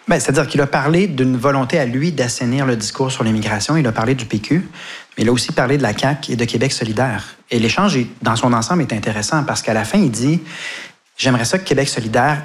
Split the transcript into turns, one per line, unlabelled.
Bien, c'est-à-dire qu'il a parlé d'une volonté à lui d'assainir le discours sur l'immigration. Il a parlé du PQ, mais il a aussi parlé de la CAQ et de Québec solidaire. Et l'échange, dans son ensemble, est intéressant parce qu'à la fin, il dit « J'aimerais ça que Québec solidaire